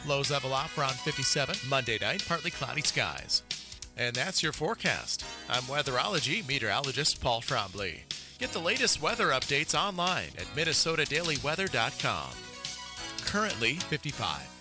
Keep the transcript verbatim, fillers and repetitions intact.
Lows level off around fifty-seven. Monday night, partly cloudy skies. And that's your forecast. I'm weatherology meteorologist Paul Trombley. Get the latest weather updates online at minnesota daily weather dot com. Currently fifty-five.